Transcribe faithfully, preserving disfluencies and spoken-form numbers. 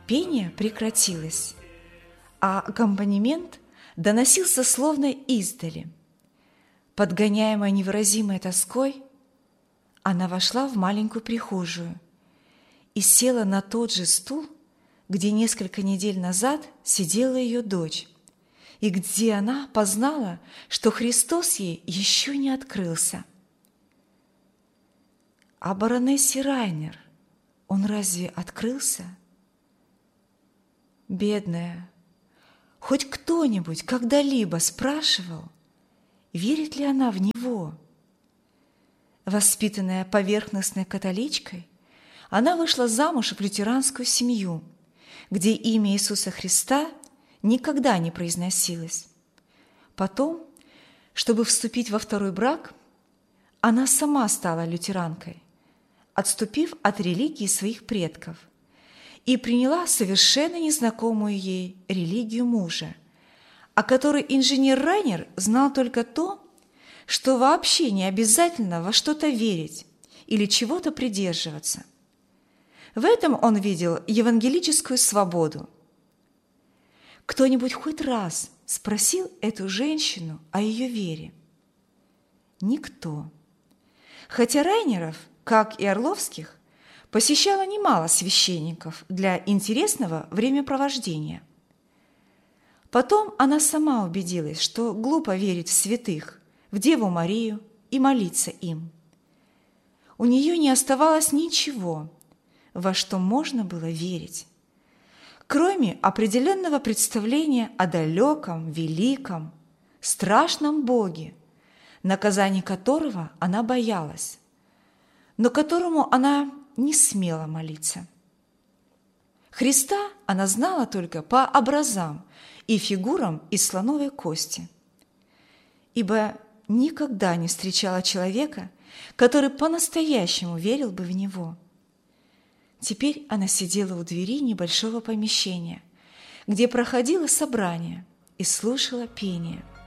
Пение прекратилось, а аккомпанемент доносился словно издали. Подгоняемая невыразимой тоской, она вошла в маленькую прихожую и села на тот же стул, где несколько недель назад сидела ее дочь, и где она познала, что Христос ей еще не открылся. А баронессе Райнер, он разве открылся? Бедная, хоть кто-нибудь когда-либо спрашивал, верит ли она в него? Воспитанная поверхностной католичкой, она вышла замуж в лютеранскую семью, где имя Иисуса Христа никогда не произносилось. Потом, чтобы вступить во второй брак, она сама стала лютеранкой, отступив от религии своих предков, и приняла совершенно незнакомую ей религию мужа, о которой инженер Райнер знал только то, что вообще не обязательно во что-то верить или чего-то придерживаться. В этом он видел евангелическую свободу. Кто-нибудь хоть раз спросил эту женщину о ее вере? Никто. Хотя Райнеров, как и Орловских, посещало немало священников для интересного времяпровождения. Потом она сама убедилась, что глупо верить в святых, в Деву Марию и молиться им. У нее не оставалось ничего, во что можно было верить, кроме определенного представления о далеком, великом, страшном Боге, наказаний которого она боялась, но которому она не смела молиться. Христа она знала только по образам и фигурам из слоновой кости, ибо никогда не встречала человека, который по-настоящему верил бы в Него. Теперь она сидела у двери небольшого помещения, где проходило собрание, и слушала пение.